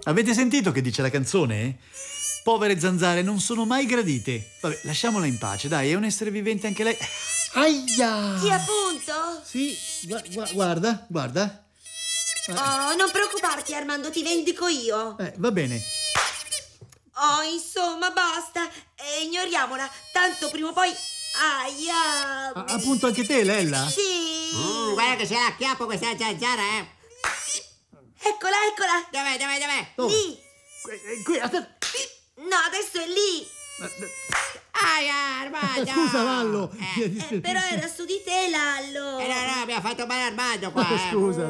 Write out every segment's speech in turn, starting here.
Avete sentito che dice la canzone? Povere zanzare non sono mai gradite. Vabbè, lasciamola in pace, dai, è un essere vivente anche lei. Aia! Sì, appunto. Sì, guarda. Oh, non preoccuparti, Armando, ti vendico io. Va bene. Oh, insomma, basta. Ignoriamola. Tanto prima o poi... Aia! Appunto anche te, Lella? Sì! Guarda che se la acchiappo questa zanzara, Eccola! Dov'è? Dove? Lì! Qui, aspetta. No, adesso è lì! Aia, Armando! Scusa, Lallo. Però era su di te, Lallo! No, abbiamo fatto male Armando qua. Scusa.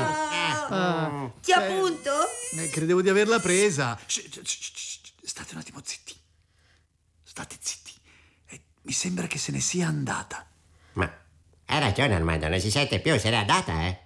Ti appunto? Credevo di averla presa. State un attimo zitti. State zitti. Mi sembra che se ne sia andata. Ma hai ragione, Armando, non si sente più, se n'è andata,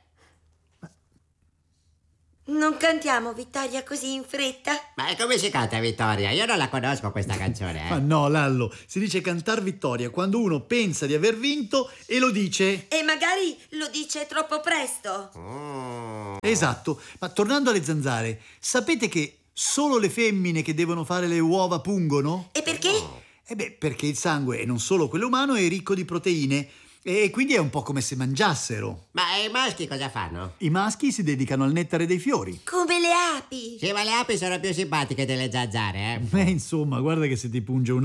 Non cantiamo Vittoria così in fretta? Ma come si canta Vittoria? Io non la conosco questa canzone, Ma no, Lallo, si dice cantar vittoria quando uno pensa di aver vinto e lo dice. E magari lo dice troppo presto. Esatto, ma tornando alle zanzare, sapete che solo le femmine che devono fare le uova pungono? E perché? Perché il sangue, e non solo quello umano, è ricco di proteine e quindi è un po' come se mangiassero. Ma i maschi cosa fanno? I maschi si dedicano al nettare dei fiori. Come le api. Sì, ma le api sono più simpatiche delle zanzare, Insomma, guarda che se ti punge un